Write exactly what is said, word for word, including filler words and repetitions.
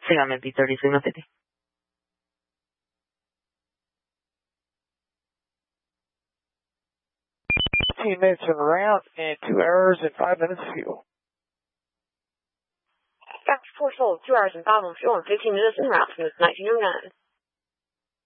Sígame, B thirty, Signal fifty. fifteen minutes in the route and two hours and five minutes of fuel. Factor four sold, two hours and five on fuel and fifteen minutes in route from nineteen oh nine.